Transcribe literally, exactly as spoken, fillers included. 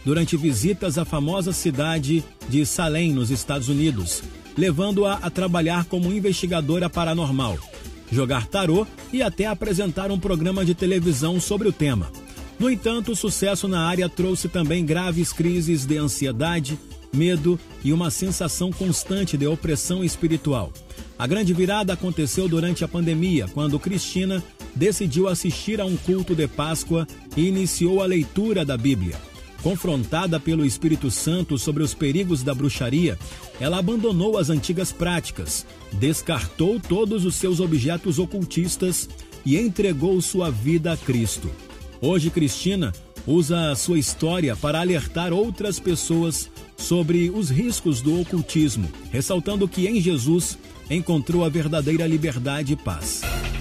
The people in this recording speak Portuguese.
durante visitas à famosa cidade de Salem, nos Estados Unidos, levando-a a trabalhar como investigadora paranormal, jogar tarô e até apresentar um programa de televisão sobre o tema. No entanto, o sucesso na área trouxe também graves crises de ansiedade, medo e uma sensação constante de opressão espiritual. A grande virada aconteceu durante a pandemia, quando Cristina decidiu assistir a um culto de Páscoa e iniciou a leitura da Bíblia. Confrontada pelo Espírito Santo sobre os perigos da bruxaria, ela abandonou as antigas práticas, descartou todos os seus objetos ocultistas e entregou sua vida a Cristo. Hoje, Cristina usa a sua história para alertar outras pessoas sobre os riscos do ocultismo, ressaltando que em Jesus encontrou a verdadeira liberdade e paz.